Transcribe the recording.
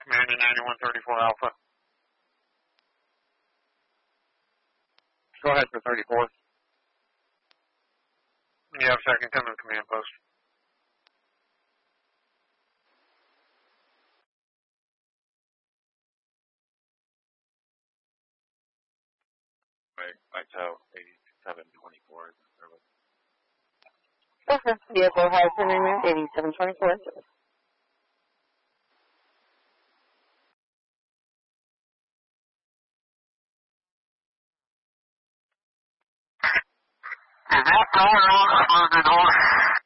Command 9134 Alpha. Go ahead for 34. You have second, come to the command post. By tow, 8724. Okay. Vehicle has been removed, 8724. Is that door on the door?